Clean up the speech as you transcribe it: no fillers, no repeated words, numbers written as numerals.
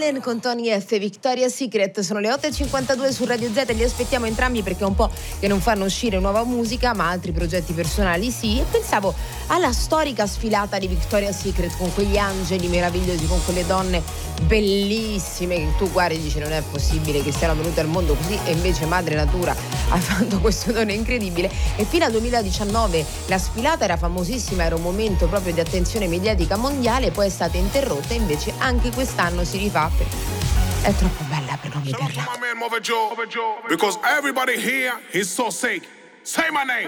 Allen con Tony F, Victoria's Secret. Sono le 8.52 su Radio Z, li aspettiamo entrambi perché è un po' che non fanno uscire nuova musica, ma altri progetti personali sì. E pensavo alla storica sfilata di Victoria's Secret con quegli angeli meravigliosi, con quelle donne bellissime che tu guardi e dici non è possibile che siano venute al mondo così, e invece madre natura ha fatto questo dono incredibile. E fino al 2019 la sfilata era famosissima, era un momento proprio di attenzione mediatica mondiale, poi è stata interrotta e invece anche quest'anno si rifà perché è troppo bella per non vederla. Because everybody here is so sick. Say my name.